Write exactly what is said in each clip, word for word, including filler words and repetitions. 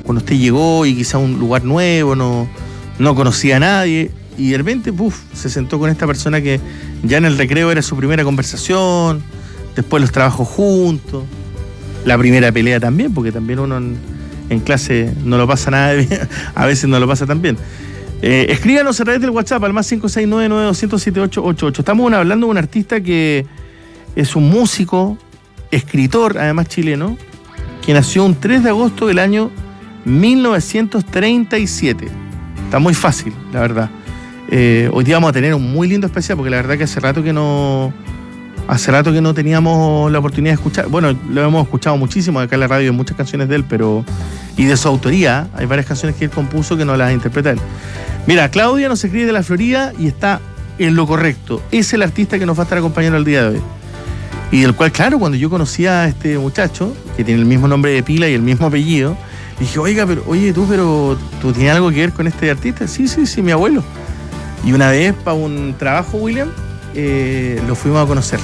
cuando usted llegó y quizá un lugar nuevo, no, no conocía a nadie, y de repente, puf, se sentó con esta persona que ya en el recreo era su primera conversación, después los trabajos juntos, la primera pelea también, porque también uno en, en clase no lo pasa nada bien, a veces no lo pasa tan bien. Eh, escríbanos a través del WhatsApp al más cinco seis nueve nueve dos cero siete ocho ocho ocho. Estamos hablando de un artista que es un músico, escritor, además chileno, que nació un tres de agosto del año mil novecientos treinta y siete. Está muy fácil, la verdad. Eh, hoy día vamos a tener un muy lindo especial, porque la verdad que hace rato que no hace rato que no teníamos la oportunidad de escuchar. Bueno, lo hemos escuchado muchísimo acá en la radio, muchas canciones de él, pero y de su autoría. Hay varias canciones que él compuso que no las interpreta él. Mira, Claudia nos escribe de la Florida y está en lo correcto. Es el artista que nos va a estar acompañando el día de hoy. Y del cual, claro, cuando yo conocí a este muchacho, que tiene el mismo nombre de pila y el mismo apellido, dije, oiga, pero, oye, tú, pero ¿tú tienes algo que ver con este artista? Sí, sí, sí, mi abuelo. Y una vez, para un trabajo, William, eh, lo fuimos a conocer.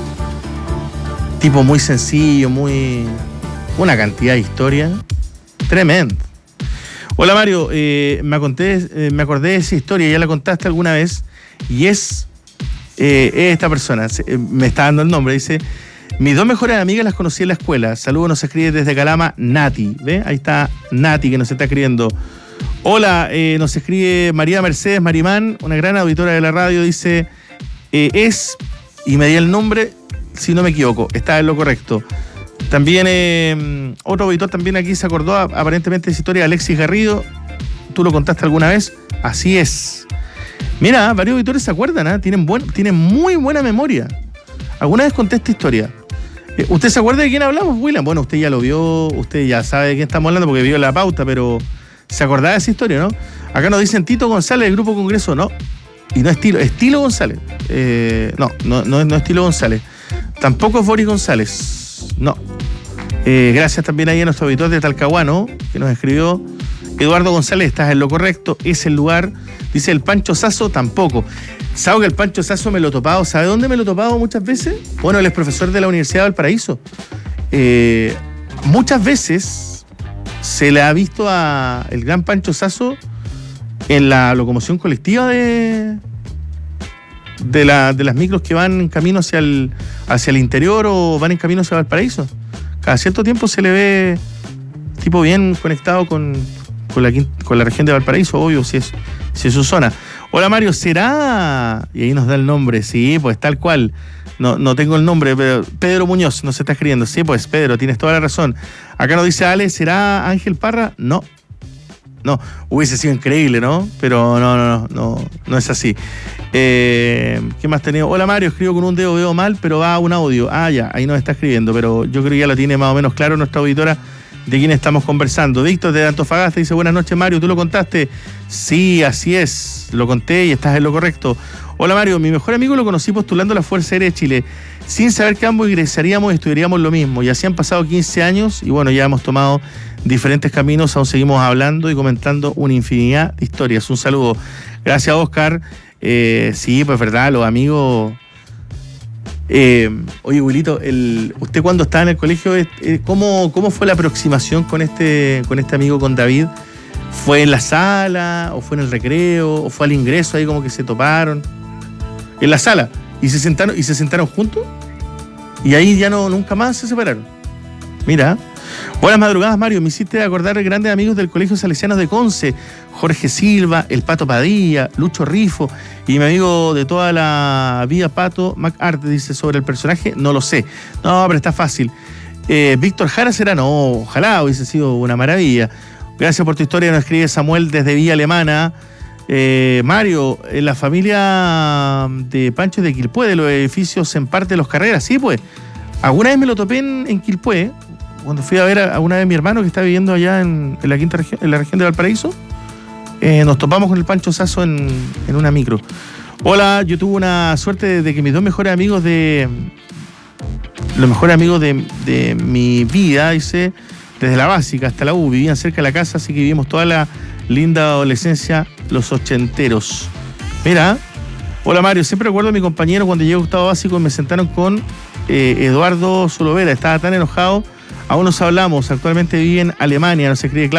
Tipo muy sencillo, muy... una cantidad de historia tremenda. Hola, Mario, eh, me, conté, eh, me acordé de esa historia, ya la contaste alguna vez, y es... Eh, esta persona, eh, me está dando el nombre, dice: mis dos mejores amigas las conocí en la escuela. Saludos, nos escribe desde Calama Nati. ¿Ve? Ahí está Nati que nos está escribiendo. Hola, eh, nos escribe María Mercedes Marimán, una gran auditora de la radio. Dice, eh, es, y me di el nombre, si no me equivoco, está en lo correcto. También eh, otro auditor también aquí se acordó aparentemente de esa historia, Alexis Garrido. ¿Tú lo contaste alguna vez? Así es. Mira, varios auditores se acuerdan, ¿eh? tienen, buen, tienen muy buena memoria. Alguna vez conté esta historia. Eh, ¿Usted se acuerda de quién hablamos, William? Bueno, usted ya lo vio, usted ya sabe de quién estamos hablando porque vio la pauta, pero ¿se acordaba de esa historia, no? Acá nos dicen Tito González del Grupo Congreso, no. Y no es Tilo, es Tilo González. Eh, no, no, no, no es Tilo González. Tampoco es Boris González, no. Eh, gracias también ahí a nuestro auditor de Talcahuano, que nos escribió. Eduardo González, estás en lo correcto, es el lugar. Dice el Pancho Sasso, tampoco. ¿Sabe que el Pancho Sasso me lo he topado? ¿Sabe dónde me lo he topado muchas veces? Bueno, él es profesor de la Universidad de Valparaíso. Eh, muchas veces se le ha visto a el gran Pancho Sasso en la locomoción colectiva de, de, la, de las micros que van en camino hacia el, hacia el interior o van en camino hacia Valparaíso. Cada cierto tiempo se le ve tipo bien conectado con... Con la, con la región de Valparaíso, obvio, si es, si es su zona. Hola, Mario, ¿será? Y ahí nos da el nombre, sí, pues tal cual. No, no tengo el nombre, pero Pedro Muñoz nos está escribiendo. Sí, pues Pedro, tienes toda la razón. Acá nos dice Ale, ¿será Ángel Parra? No. No, hubiese sido increíble, ¿no? Pero no, no, no, no, no es así. Eh, ¿Qué más tenía? Hola, Mario, escribo con un dedo, veo mal, pero va a un audio. Ah, ya, ahí nos está escribiendo, pero yo creo que ya lo tiene más o menos claro nuestra auditora de quién estamos conversando. Víctor de Antofagasta dice, buenas noches, Mario, ¿tú lo contaste? Sí, así es, lo conté y estás en lo correcto. Hola, Mario, mi mejor amigo lo conocí postulando a la Fuerza Aérea de Chile, sin saber que ambos ingresaríamos y estudiaríamos lo mismo, y así han pasado quince años y bueno, ya hemos tomado diferentes caminos, aún seguimos hablando y comentando una infinidad de historias. Un saludo. Gracias, Oscar. Eh, sí, pues verdad, los amigos... Eh, oye, Wilito, el, usted cuando estaba en el colegio, eh, ¿cómo, ¿cómo fue la aproximación con este, con este amigo, con David? ¿Fue en la sala, o fue en el recreo, o fue al ingreso ahí como que se toparon? En la sala. ¿Y se sentaron, y se sentaron juntos? Y ahí ya no, nunca más se separaron. Mira. Buenas madrugadas, Mario. Me hiciste acordar de grandes amigos del Colegio Salesianos de Conce, Jorge Silva, el Pato Padilla, Lucho Rifo y mi amigo de toda la vida, Pato MacArt. Dice sobre el personaje, no lo sé. No, pero está fácil. Eh, Víctor Jara será, no, ojalá hubiese sido una maravilla. Gracias por tu historia, nos escribe Samuel desde Villa Alemana. Eh, Mario, en la familia de Pancho de Quilpué, de los edificios en parte de los Carreras, sí, pues. Alguna vez me lo topé en, en Quilpué, cuando fui a ver a, a una vez mi hermano que está viviendo allá en, en la quinta región, en la región de Valparaíso. Eh, nos topamos con el Pancho Sasso en, en una micro. Hola, yo tuve una suerte de que mis dos mejores amigos de... Los mejores amigos de, de mi vida, dice, desde la básica hasta la U, vivían cerca de la casa, así que vivimos toda la linda adolescencia, los ochenteros. Mira, hola Mario, siempre recuerdo a mi compañero cuando llegué a octavo básico y me sentaron con eh, Eduardo Solovera, estaba tan enojado, aún nos hablamos, actualmente vive en Alemania, no se escribe claro.